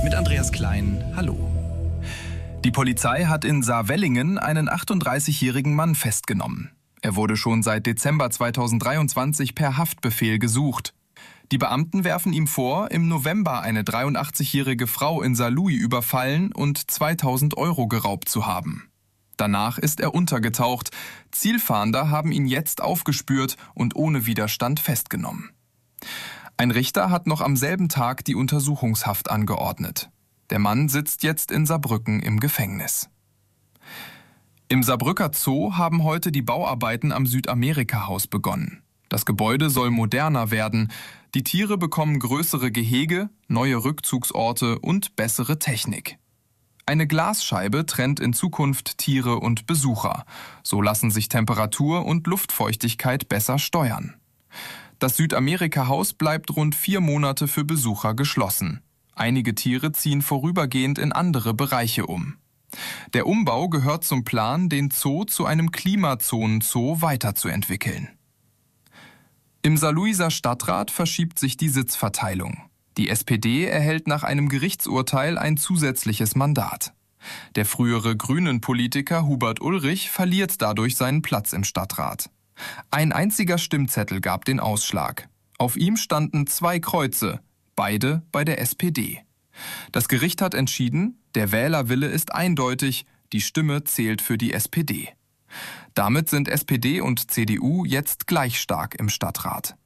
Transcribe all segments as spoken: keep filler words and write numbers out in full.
mit Andreas Klein. Hallo. Die Polizei hat in Saarwellingen einen achtunddreißigjährigen Mann festgenommen. Er wurde schon seit Dezember zweitausenddreiundzwanzig per Haftbefehl gesucht. Die Beamten werfen ihm vor, im November eine dreiundachtzigjährige Frau in Saarlouis überfallen und zweitausend Euro geraubt zu haben. Danach ist er untergetaucht. Zielfahnder haben ihn jetzt aufgespürt und ohne Widerstand festgenommen. Ein Richter hat noch am selben Tag die Untersuchungshaft angeordnet. Der Mann sitzt jetzt in Saarbrücken im Gefängnis. Im Saarbrücker Zoo haben heute die Bauarbeiten am Südamerika-Haus begonnen. Das Gebäude soll moderner werden. Die Tiere bekommen größere Gehege, neue Rückzugsorte und bessere Technik. Eine Glasscheibe trennt in Zukunft Tiere und Besucher. So lassen sich Temperatur und Luftfeuchtigkeit besser steuern. Das Südamerika-Haus bleibt rund vier Monate für Besucher geschlossen. Einige Tiere ziehen vorübergehend in andere Bereiche um. Der Umbau gehört zum Plan, den Zoo zu einem Klimazonen-Zoo weiterzuentwickeln. Im Saarlouiser Stadtrat verschiebt sich die Sitzverteilung. Die S P D erhält nach einem Gerichtsurteil ein zusätzliches Mandat. Der frühere Grünen-Politiker Hubert Ulrich verliert dadurch seinen Platz im Stadtrat. Ein einziger Stimmzettel gab den Ausschlag. Auf ihm standen zwei Kreuze, beide bei der S P D. Das Gericht hat entschieden, der Wählerwille ist eindeutig, die Stimme zählt für die S P D. Damit sind S P D und C D U jetzt gleich stark im Stadtrat.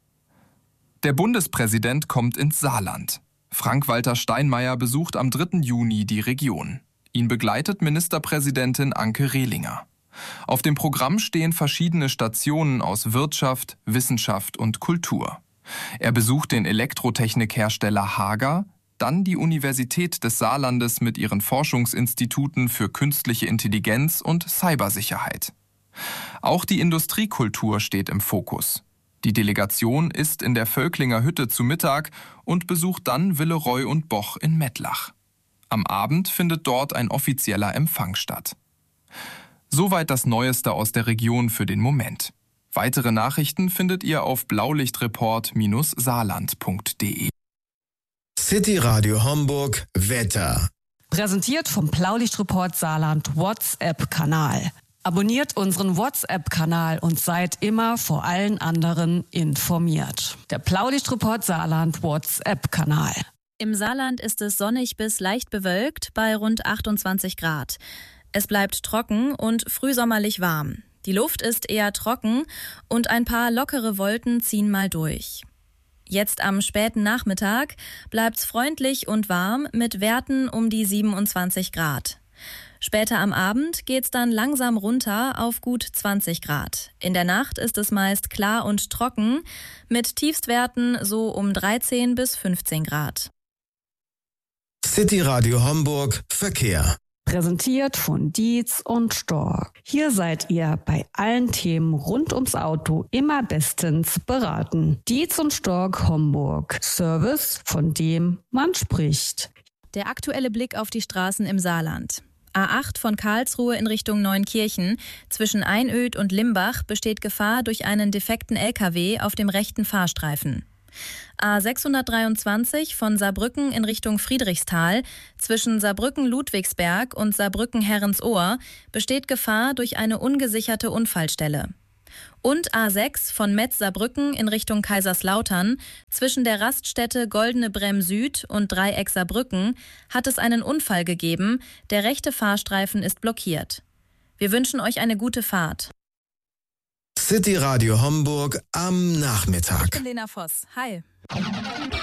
Der Bundespräsident kommt ins Saarland. Frank-Walter Steinmeier besucht am dritten Juni die Region. Ihn begleitet Ministerpräsidentin Anke Rehlinger. Auf dem Programm stehen verschiedene Stationen aus Wirtschaft, Wissenschaft und Kultur. Er besucht den Elektrotechnikhersteller Hager, dann die Universität des Saarlandes mit ihren Forschungsinstituten für künstliche Intelligenz und Cybersicherheit. Auch die Industriekultur steht im Fokus. Die Delegation isst in der Völklinger Hütte zu Mittag und besucht dann Willeroy und Boch in Mettlach. Am Abend findet dort ein offizieller Empfang statt. Soweit das Neueste aus der Region für den Moment. Weitere Nachrichten findet ihr auf blaulichtreport Bindestrich saarland punkt de. City Radio Homburg Wetter. Präsentiert vom Blaulichtreport Saarland WhatsApp-Kanal. Abonniert unseren WhatsApp-Kanal und seid immer vor allen anderen informiert. Der Blaulichtreport Saarland WhatsApp-Kanal. Im Saarland ist es sonnig bis leicht bewölkt bei rund achtundzwanzig Grad. Es bleibt trocken und frühsommerlich warm. Die Luft ist eher trocken und ein paar lockere Wolken ziehen mal durch. Jetzt am späten Nachmittag bleibt's freundlich und warm mit Werten um die siebenundzwanzig Grad. Später am Abend geht's dann langsam runter auf gut zwanzig Grad. In der Nacht ist es meist klar und trocken mit Tiefstwerten so um dreizehn bis fünfzehn Grad. City Radio Homburg Verkehr. Präsentiert von Dietz und Stork. Hier seid ihr bei allen Themen rund ums Auto immer bestens beraten. Dietz und Stork Homburg. Service, von dem man spricht. Der aktuelle Blick auf die Straßen im Saarland. A acht von Karlsruhe in Richtung Neunkirchen. Zwischen Einöd und Limbach besteht Gefahr durch einen defekten L K W auf dem rechten Fahrstreifen. A sechshundertdreiundzwanzig von Saarbrücken in Richtung Friedrichsthal zwischen Saarbrücken-Ludwigsberg und Saarbrücken-Herrensohr besteht Gefahr durch eine ungesicherte Unfallstelle. Und A sechs von Metz-Saarbrücken in Richtung Kaiserslautern zwischen der Raststätte Goldene Bremm Süd und Dreieck Saarbrücken hat es einen Unfall gegeben. Der rechte Fahrstreifen ist blockiert. Wir wünschen euch eine gute Fahrt. City Radio Homburg am Nachmittag. Ich bin Lena Voss. Hi.